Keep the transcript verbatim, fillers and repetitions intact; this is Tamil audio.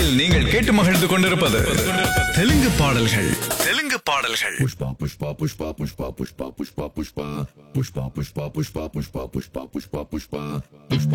இசையில் நீங்கள் கேட்டு மகிழ்ந்து கொண்டிருப்பது தெலுங்கு பாடல்கள். தெலுங்கு பாடல்கள். புஷ்பா புஷ்பா புஷ்பா புஷ்பா புஷ்பா புஷ்பா புஷ்பா புஷ்பா புஷ்பா புஷ்பா புஷ்பா புஷ்பா புஷ்பா புஷ்பா புஷ்பா